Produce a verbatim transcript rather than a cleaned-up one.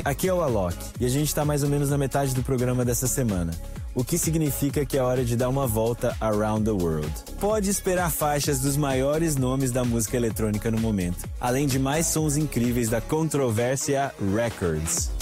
Aqui é o Alok e a gente tá mais ou menos na metade do programa dessa semana, o que significa que é hora de dar uma volta around the world. Pode esperar faixas dos maiores nomes da música eletrônica no momento, além de mais sons incríveis da Controversia Records.